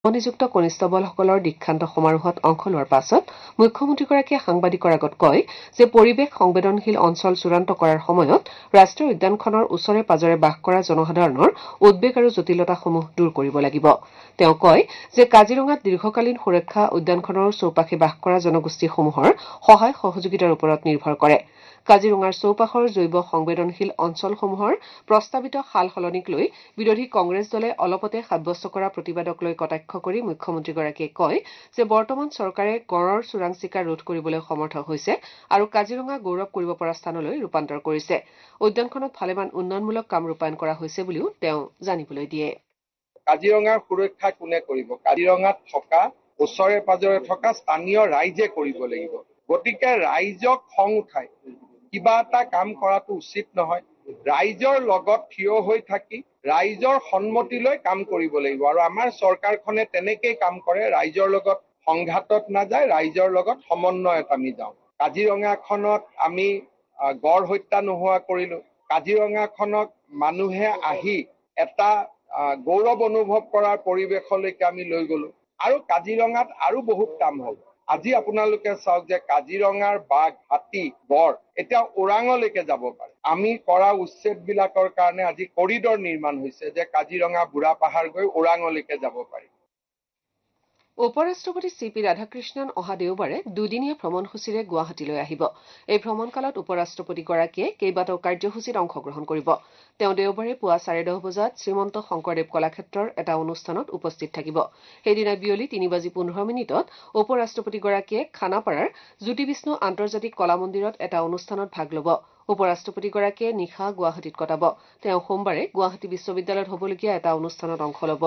নিযুক্ত কনিষ্টবলসকলৰ দীক্ষান্ত সমাৰোহত অংশ লোৱাৰ পাছত মুখ্যমন্ত্ৰীগৰাকীয়ে সাংবাদিকৰ আগত কয় যে পৰিৱেশ সংবেদনশীল অঞ্চল চূড়ান্ত কৰাৰ সময়ত ৰাষ্ট্ৰীয় উদ্যানখনৰ ওচৰে পাজৰে বাস কৰা জনসাধাৰণৰ উদ্বেগ আৰু জটিলতাসমূহ দূৰ কৰিব লাগিব। তেওঁ কয় যে কাজিৰঙাত দীৰ্ঘকালীন সুৰক্ষা উদ্যানখনৰ চৌপাশে বাস কৰা জনগোষ্ঠীসমূহৰ সহায় সহযোগিতাৰ ওপৰত নিৰ্ভৰ কৰে। কাজিৰঙাৰ চৌপাশৰ জৈৱ সংবেদনশীল অঞ্চলসমূহৰ প্ৰস্তাৱিত সাল সলনিক লৈ বিৰোধী কংগ্ৰেছ দলে অলপতে সাব্যস্ত কৰা প্ৰতিবাদক লৈ কটাক্ষ কৰি মুখ্যমন্ত্ৰীগৰাকীয়ে কয় যে বৰ্তমান চৰকাৰে গড়ৰ চোৰাং চিকাৰ ৰোধ কৰিবলৈ সমৰ্থ হৈছে আৰু কাজিৰঙা গৌৰৱ কৰিব পৰা স্থানলৈ ৰূপান্তৰ কৰিছে। উদ্যানখনত ভালেমান উন্নয়নমূলক কাম ৰূপায়ণ কৰা হৈছে বুলিও তেওঁ জানিবলৈ দিয়ে। কাজিৰঙাৰ সুৰক্ষা কোনে কৰিব? কাজিৰঙাত থকা ওচৰে পাজৰে থকা স্থানীয় ৰাইজে কৰিব লাগিব। গতিকে ৰাইজক খং উঠাই কিবা এটা কাম কৰাটো উচিত নহয়। ৰাইজৰ লগত থিয় হৈ থাকি ৰাইজৰ সন্মতিলৈ কাম কৰিব লাগিব আৰু আমাৰ চৰকাৰখনে তেনেকেই কাম কৰে। ৰাইজৰ লগত সংঘাতত নাযায়, ৰাইজৰ লগত সমন্বয়ত আমি যাওঁ। কাজিৰঙাখনত আমি গড় হত্যা নোহোৱা কৰিলো। কাজিৰঙাখনক মানুহে আহি এটা গৌৰৱ অনুভৱ কৰাৰ পৰিৱেশলৈকে আমি লৈ গলো আৰু কাজিৰঙাত আৰু বহুত কাম হ'ব। আজি আপোনালোকে চাওক যে কাজিৰঙাৰ বাঘ, হাতী, গড় এতিয়া ওৰাঙলৈকে যাব পাৰে। আমি কৰা উচ্ছেদবিলাকৰ কাৰণে আজি কৰিডৰ নিৰ্মাণ হৈছে যে কাজিৰঙা বুঢ়া পাহাৰ গৈ ওৰাঙলৈকে যাব পাৰি। উপৰাষ্ট্ৰপতি চি পি ৰাধাকৃষ্ণন অহা দেওবাৰে দুদিনীয়া ভ্ৰমণসূচীৰে গুৱাহাটীলৈ আহিব। এই ভ্ৰমণকালত উপৰাষ্ট্ৰপতিগৰাকীয়ে কেইবাটাও কাৰ্যসূচীত অংশগ্ৰহণ কৰিব। তেওঁ দেওবাৰে পুৱা 10:30 বজাত শ্ৰীমন্ত শংকৰদেৱ কলাক্ষেত্ৰৰ এটা অনুষ্ঠানত উপস্থিত থাকিব। সেইদিনা বিয়লি 3:15 উপৰাষ্ট্ৰপতিগৰাকীয়ে খানাপাৰাৰ জ্যোতি বিষ্ণু আন্তৰ্জাতিক কলা মন্দিৰত এটা অনুষ্ঠানত ভাগ ল'ব। উপৰাষ্ট্ৰপতিগৰাকীয়ে নিশা গুৱাহাটীত কটাব। তেওঁ সোমবাৰে গুৱাহাটী বিশ্ববিদ্যালয়ত হ'বলগীয়া এটা অনুষ্ঠানত অংশ ল'ব।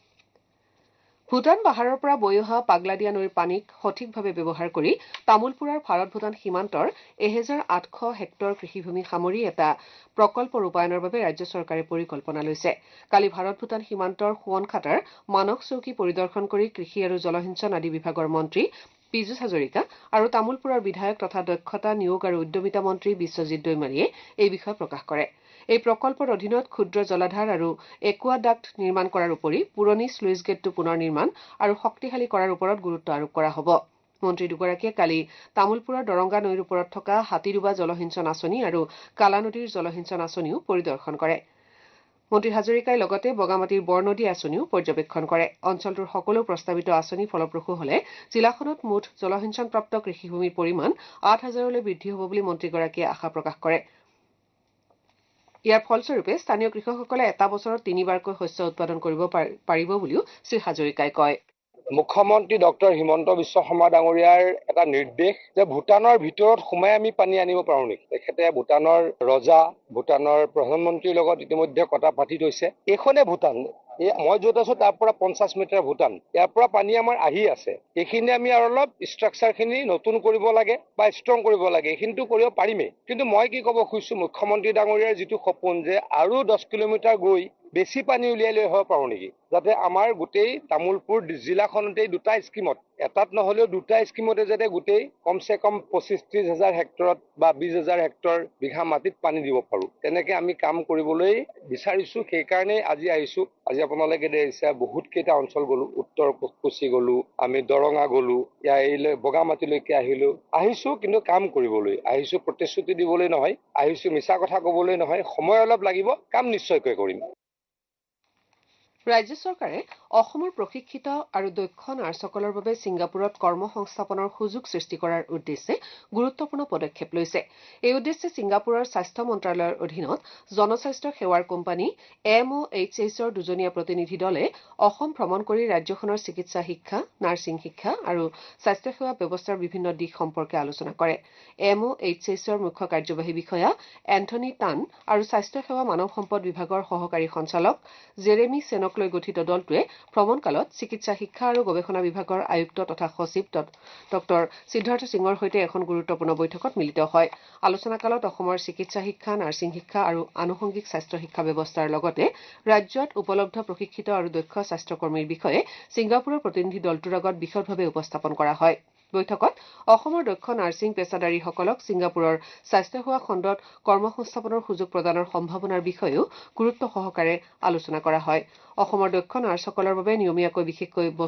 ভূটান পাহাৰৰ পৰা বৈ অহা পাগলাদিয়া নৈৰ পানীক সঠিকভাৱে ব্যৱহাৰ কৰি তামুলপুৰৰ ভাৰত-ভূটান সীমান্তৰ 1800 হেক্টৰ কৃষিভূমি সামৰি এটা প্ৰকল্প ৰূপায়ণৰ বাবে ৰাজ্য চৰকাৰে পৰিকল্পনা লৈছে। কালি ভাৰত-ভূটান সীমান্তৰ সোৱনখাটাৰ মানস চৌকী পৰিদৰ্শন কৰি কৃষি আৰু জলসিঞ্চন আদি বিভাগৰ মন্ত্ৰী পীযুষ হাজৰিকা আৰু তামুলপুৰৰ বিধায়ক তথা দক্ষতা নিয়োগ আৰু উদ্যমিতা মন্ত্ৰী বিশ্বজিৎ দৈমাৰীয়ে এই বিষয়ে প্ৰকাশ কৰে। এই প্ৰকল্পৰ অধীনত ক্ষুদ্ৰ জলাধাৰ আৰু একুৱাডাক্ট নিৰ্মাণ কৰাৰ উপৰি পুৰণি শ্লুইচ গেটটো পুনৰ নিৰ্মাণ আৰু শক্তিশালী কৰাৰ ওপৰত গুৰুত্ব আৰোপ কৰা হ'ব। মন্ত্ৰী দুগৰাকীয়ে কালি তামুলপুৰৰ দৰংগা নৈৰ ওপৰত থকা হাতীডুবা জলসিঞ্চন আঁচনি আৰু কালা নদীৰ জলসিঞ্চন আঁচনিও পৰিদৰ্শন কৰে। মন্ত্ৰী হাজৰিকাই লগতে বগামাটিৰ বৰনদী আঁচনিও পৰ্যবেক্ষণ কৰে। অঞ্চলটোৰ সকলো প্ৰস্তাৱিত আঁচনি ফলপ্ৰসূ হলে জিলাখনত মুঠ জলসিঞ্চনপ্ৰাপ্ত কৃষিভূমিৰ পৰিমাণ 8,000লৈ বৃদ্ধি হ'ব বুলি মন্ত্ৰীগৰাকীয়ে আশা প্ৰকাশ কৰে। ইয়াৰ ফলস্বৰূপে স্থানীয় কৃষকসকলে এটা বছৰত 3বাৰকৈ শস্য উৎপাদন কৰিব পাৰিব বুলিও শ্ৰী হাজৰিকাই কয়। মুখ্যমন্ত্ৰী ডক্টৰ হিমন্ত বিশ্ব শৰ্মা ডাঙৰীয়াৰ এটা নিৰ্দেশ যে ভূটানৰ ভিতৰত সোমাই আমি পানী আনিব পাৰো নেকি। তেখেতে ভূটানৰ ৰজা, ভূটানৰ প্ৰধানমন্ত্ৰীৰ লগত ইতিমধ্যে কথা পাতি থৈছে। এইখনে ভূটান, মই য'ত আছো তাৰ পৰা 50 মিটাৰ ভূটান। ইয়াৰ পৰা পানী আমাৰ আহি আছে। এইখিনি আমি আৰু অলপ ষ্ট্ৰাকচাৰখিনি নতুন কৰিব লাগে বা ষ্ট্ৰং কৰিব লাগে। এইখিনিতো কৰিব পাৰিমেই। কিন্তু মই কি ক'ব খুজিছো, মুখ্যমন্ত্ৰী ডাঙৰীয়াৰ যিটো সপোন যে আৰু 10 কিলোমিটাৰ গৈ বেছি পানী উলিয়াই লৈ আহিব পাৰো নেকি, যাতে আমাৰ গোটেই তামুলপুৰ জিলাখনতেই দুটা স্কিমত, এটাত নহলেও দুটা স্কিমতে যাতে গোটেই কমচে কম 25-30 হাজাৰ হেক্টৰত বা 20,000 হেক্টৰ বিঘা মাটিত পানী দিব পাৰো। তেনেকে আমি কাম কৰিবলৈ বিচাৰিছো। সেইকাৰণে আজি আহিছো। আজি আপোনালোকে দেখিছে বহুত কেইটা অঞ্চল গলো, উত্তৰ কোচি গলো, আমি দৰঙা গলো, ইয়াৰ বগামাটিলৈকে আহিছো কিন্তু কাম কৰিবলৈ আহিছো। প্ৰতিশ্ৰুতি দিবলৈ নহয়, আহিছো মিছা কথা কবলৈ নহয়। সময় অলপ লাগিব, কাম নিশ্চয়কৈ কৰিম। ৰাজ্য চৰকাৰে অসমৰ প্ৰশিক্ষিত আৰু দক্ষ নাৰ্ছসকলৰ বাবে ছিংগাপুৰত কৰ্মসংস্থাপনৰ সুযোগ সৃষ্টি কৰাৰ উদ্দেশ্যে গুৰুত্বপূৰ্ণ পদক্ষেপ লৈছে। এই উদ্দেশ্যে ছিংগাপুৰৰ স্বাস্থ্য মন্ত্ৰালয়ৰ অধীনত জনস্বাস্থ্য সেৱাৰ কোম্পানী MOHHৰ দুজনীয়া প্ৰতিনিধি দলে অসম ভ্ৰমণ কৰি ৰাজ্যখনৰ চিকিৎসা শিক্ষা, নাৰ্ছিং শিক্ষা আৰু স্বাস্থ্যসেৱা ব্যৱস্থাৰ বিভিন্ন দিশ সম্পৰ্কে আলোচনা কৰে। MOHHৰ মুখ্য কাৰ্যবাহী বিষয়া এন্থনী টান আৰু স্বাস্থ্যসেৱা মানৱ সম্পদ বিভাগৰ সহকাৰী সঞ্চালক জেৰেমি চেনক লৈ গঠিত দলটোৱে ভ্ৰমণকালত চিকিৎসা শিক্ষা আৰু গৱেষণা বিভাগৰ আয়ুক্ত তথা সচিব ডঃ সিদ্ধাৰ্থ সিঙৰ সৈতে এখন গুৰুত্বপূৰ্ণ বৈঠকত মিলিত হয়। আলোচনাকালত অসমৰ চিকিৎসা শিক্ষা, নাৰ্ছিং শিক্ষা আৰু আনুষংগিক স্বাস্থ্য শিক্ষা ব্যৱস্থাৰ লগতে ৰাজ্যত উপলব্ধ প্ৰশিক্ষিত আৰু দক্ষ স্বাস্থ্যকৰ্মীৰ বিষয়ে ছিংগাপুৰৰ প্ৰতিনিধি দলটোৰ আগত বিশদভাৱে উপস্থাপন কৰা হয়। বৈঠকত অসমৰ দক্ষ নাৰ্ছিং পেছাদাৰীসকলক ছিংগাপুৰৰ স্বাস্থ্যসেৱা খণ্ডত কৰ্মসংস্থাপনৰ সুযোগ প্ৰদানৰ সম্ভাৱনাৰ বিষয়েও গুৰুত্ব সহকাৰে আলোচনা কৰা হয়। অসমৰ দক্ষ নাৰ্ছসকলৰ বাবে নিয়মীয়াকৈ বিশেষকৈ